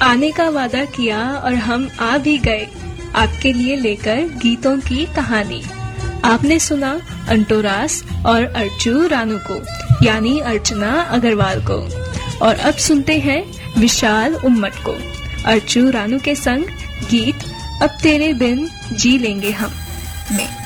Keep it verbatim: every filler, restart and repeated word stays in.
आने का वादा किया और हम आ भी गए, आपके लिए लेकर गीतों की कहानी। आपने सुना अंटोरास और अर्चू रानू को, यानी अर्चना अग्रवाल को। और अब सुनते हैं विशाल उम्मट को अर्चू रानू के संग गीत अब तेरे बिन जी लेंगे हम में।